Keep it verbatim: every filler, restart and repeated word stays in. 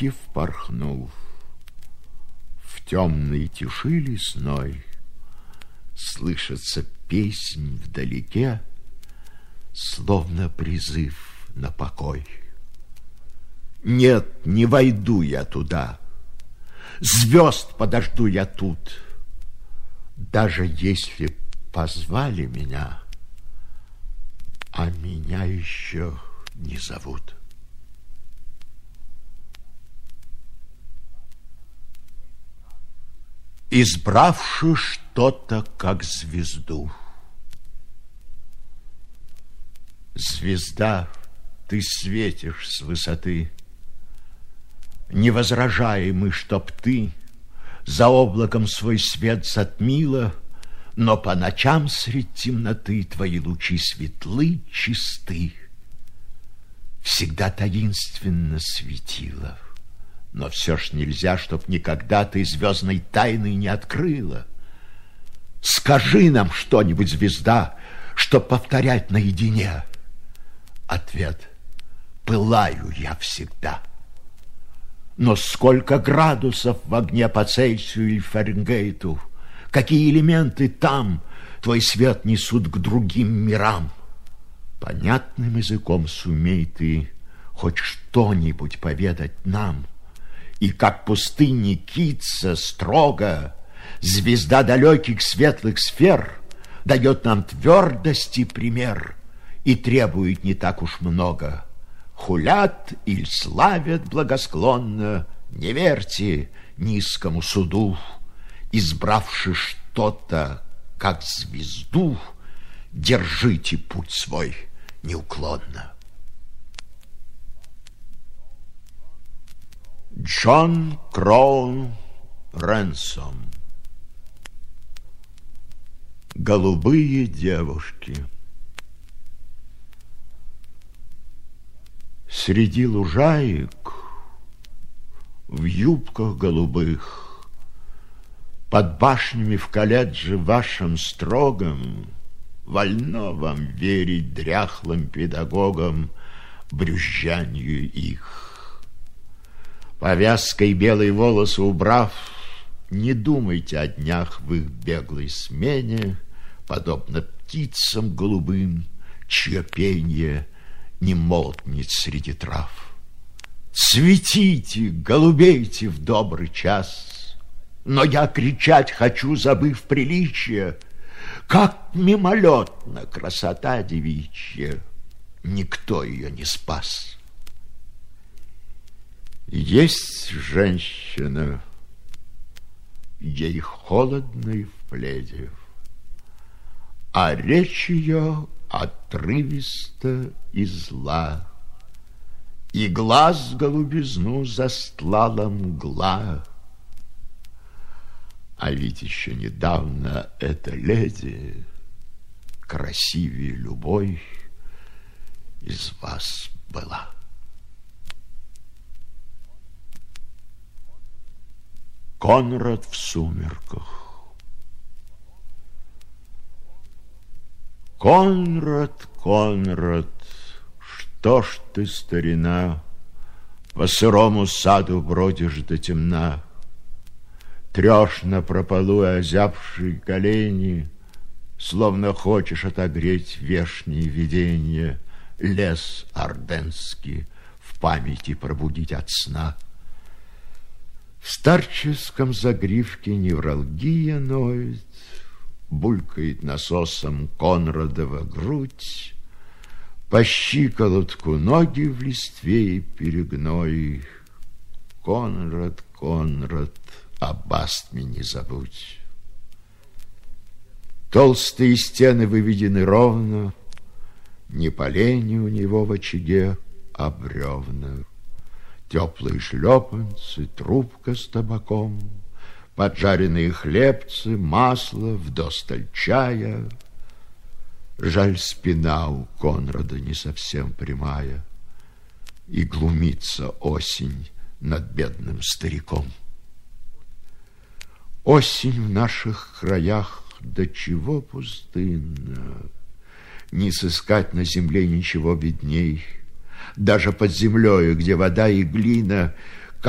облаке впорхнув, в темной тиши лесной слышится песнь вдалеке, словно призыв на покой. Нет, не войду я туда, звезд подожду я тут. Даже если позвали меня, а меня еще не зовут. Избравши что-то как звезду. Звезда, ты светишь с высоты. Не возражай мы, чтоб ты за облаком свой свет затмила, но по ночам средь темноты твои лучи светлы, чисты. Всегда таинственно светила, но все ж нельзя, чтоб никогда ты звездной тайны не открыла. Скажи нам что-нибудь, звезда, чтоб повторять наедине. Ответ: пылаю я всегда. Но сколько градусов в огне по Цельсию или Фаренгейту, какие элементы там твой свет несут к другим мирам. Понятным языком сумей ты хоть что-нибудь поведать нам. И как пустыни Китса строго звезда далеких светлых сфер дает нам твердости пример и требует не так уж много. Хулят или славят благосклонно, не верьте низкому суду. Избравши что-то как звезду, держите путь свой неуклонно. Джон Кроун Рэнсом. Голубые девушки. Среди лужаек, в юбках голубых, под башнями в колледже вашем строгом, вольно вам верить дряхлым педагогам брюзжанию их. Повязкой белые волосы убрав, не думайте о днях в их беглой смене, подобно птицам голубым, чье пенье не молкнет среди трав. Цветите, голубейте в добрый час, но я кричать хочу, забыв приличие, как мимолетна красота девичья, никто ее не спас. Есть женщина, ей холодно и в пледе, а речь ее отрывисто и зла, и глаз голубизну застлала мгла. А ведь еще недавно эта леди красивее любой из вас была. Конрад в сумерках. Конрад, Конрад, что ж ты, старина, по сырому саду бродишь до темна, трешь напропалу озябшие колени, словно хочешь отогреть вешние видения, лес орденский в памяти пробудить от сна. В старческом загривке невралгия ноет, булькает насосом Конрадова грудь, по щиколотку ноги в листве и перегной. Конрад, Конрад, об астме не забудь. Толстые стены выведены ровно, не поленья у него в очаге, а бревна. Теплые шлепанцы, трубка с табаком, поджаренные хлебцы, масло, вдосталь чая. Жаль, спина у Конрада не совсем прямая, и глумится осень над бедным стариком. Осень в наших краях до чего пустынна, не сыскать на земле ничего бедней. Даже под землею, где вода и глина,